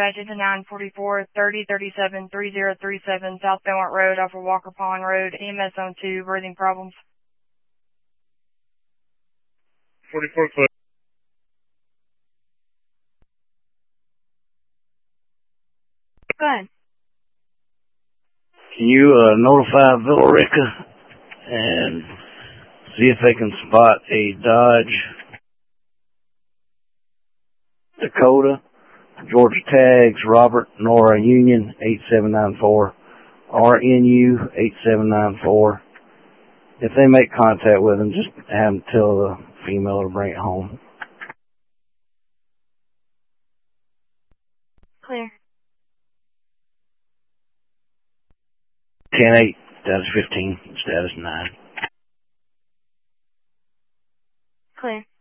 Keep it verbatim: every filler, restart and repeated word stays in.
dispatch into nine forty-four, thirty thirty-seven, thirty thirty-seven South Belmont Road off of Walker Pond Road, E M S zone two, breathing problems. forty-four clear. Go ahead. Can you uh, notify Villa Rica and see if they can spot a Dodge Dakota, Georgia tags, Robert Nora Union eight seven nine four, R N U eight seven nine four. If they make contact with them, just have them tell the female to bring it home. Clear. ten eight, status fifteen, status nine. Clear.